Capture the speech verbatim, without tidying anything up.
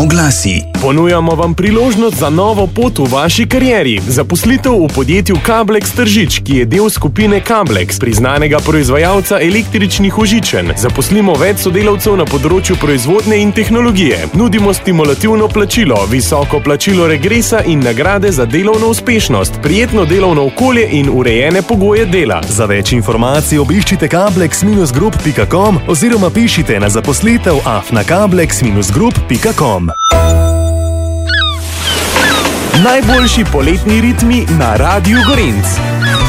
Oglasi. Ponujamo vam priložnost za novo pot v vaši karieri. Zaposlitev v podjetju Kablex Tržič, ki je del skupine Kablex, priznanega proizvajalca električnih vžičen. Zaposlimo več sodelavcev na področju proizvodnje in tehnologije. Nudimo stimulativno plačilo, visoko plačilo regresa in nagrade za delovno uspešnost, prijetno delovno okolje in urejene pogoje dela. Za več informacij obiščite kablex dash group pika com oziroma pišite na zaposlitev afna kablex dash group pika com. Najboljši poletni ritmi na Radiu Gorenc.